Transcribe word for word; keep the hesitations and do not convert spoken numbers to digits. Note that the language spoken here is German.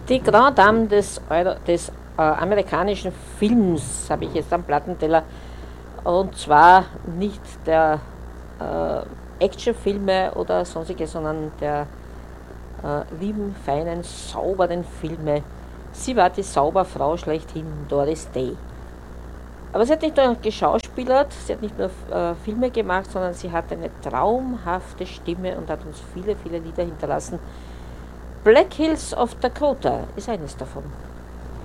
Die Grand Dame des, Euro, des äh, amerikanischen Films habe ich jetzt am Plattenteller. Und zwar nicht der äh, Actionfilme oder sonstige, sondern der äh, lieben, feinen, sauberen Filme. Sie war die Sauberfrau schlechthin, Doris Day. Aber sie hat nicht nur geschauspielert, sie hat nicht nur äh, Filme gemacht, sondern sie hat eine traumhafte Stimme und hat uns viele, viele Lieder hinterlassen. Black Hills of Dakota ist eines davon.